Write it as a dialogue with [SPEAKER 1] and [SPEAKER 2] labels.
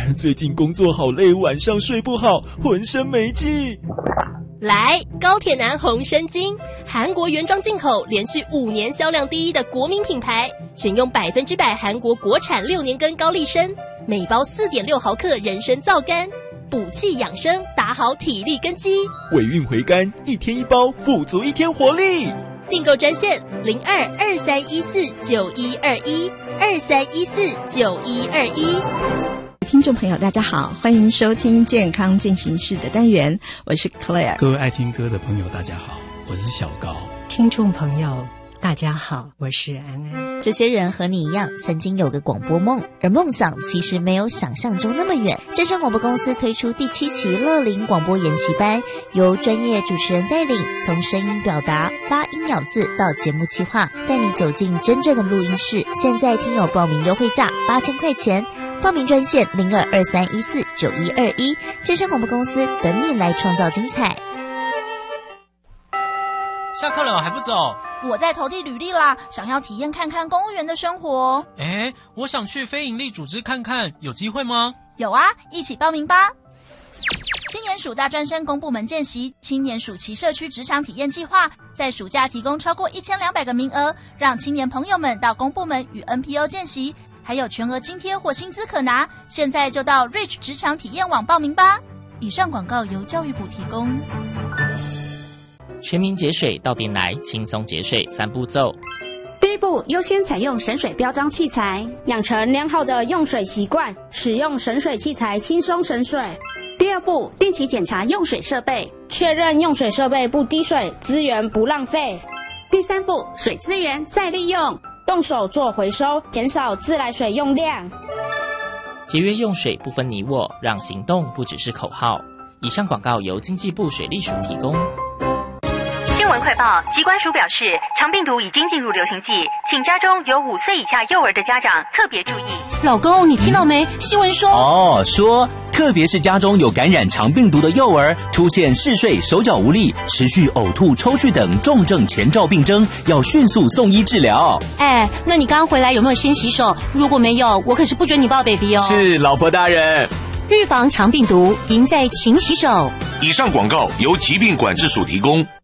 [SPEAKER 1] 最近工作好累，晚上睡不好，浑身没劲。
[SPEAKER 2] 来，高铁男红参精，韩国原装进口，连续5年销量第一的国民品牌，选用100%韩国国产6年根高丽参，每包4.6毫克人参皂苷，补气养生，打好体力根基。
[SPEAKER 1] 尾韵回甘，1天1包，补足1天活力。
[SPEAKER 2] 订购专线02-2314-9121，2314-9121。
[SPEAKER 3] 听众朋友大家好，欢迎收听健康进行式的单元，我是 Claire。
[SPEAKER 4] 各位爱听歌的朋友大家好，我是小高。
[SPEAKER 5] 听众朋友大家好，我是安安。
[SPEAKER 6] 这些人和你一样曾经有个广播梦，而梦想其实没有想象中那么远。真声广播公司推出第7期乐龄广播研习班，由专业主持人带领，从声音表达、发音咬字到节目企划，带你走进真正的录音室。现在听友报名优惠价8000块钱，报名专线02-2314-9121，真声广播公司等你来创造精彩。
[SPEAKER 7] 下课了还不走？
[SPEAKER 8] 我在投递履历啦，想要体验看看公务员的生活。
[SPEAKER 7] 我想去非营利组织看看，有机会吗？
[SPEAKER 8] 有啊，一起报名吧。青年署大专生公部门见习，青年暑期社区职场体验计划，在暑假提供超过1200个名额，让青年朋友们到公部门与 NPO 见习，还有全额津贴或薪资可拿。现在就到 Reach 职场体验网报名吧。以上广告由教育部提供。
[SPEAKER 9] 全民节水到点来，轻松节水3步骤。
[SPEAKER 10] 第一步，优先采用省水标章器材，养成良好的用水习惯，使用省水器材轻松省水。
[SPEAKER 11] 第二步，定期检查用水设备，
[SPEAKER 10] 确认用水设备不滴水，资源不浪费。
[SPEAKER 11] 第三步，水资源再利用，
[SPEAKER 10] 动手做回收，减少自来水用量。
[SPEAKER 9] 节约用水不分你我，让行动不只是口号。以上广告由经济部水利署提供。
[SPEAKER 12] 新闻快报，疾管署表示，肠病毒已经进入流行季，请家中有5岁以下幼儿的家长特别注意。
[SPEAKER 11] 老公，你听到没？新闻说
[SPEAKER 13] 说特别是家中有感染肠病毒的幼儿，出现嗜睡、手脚无力、持续呕吐、抽搐等重症前兆病征，要迅速送医治疗。
[SPEAKER 11] 那你刚回来有没有先洗手？如果没有，我可是不准你抱 baby 哦。
[SPEAKER 13] 是，老婆大人。
[SPEAKER 11] 预防肠病毒，赢在勤洗手。
[SPEAKER 14] 以上广告由疾病管制署提供。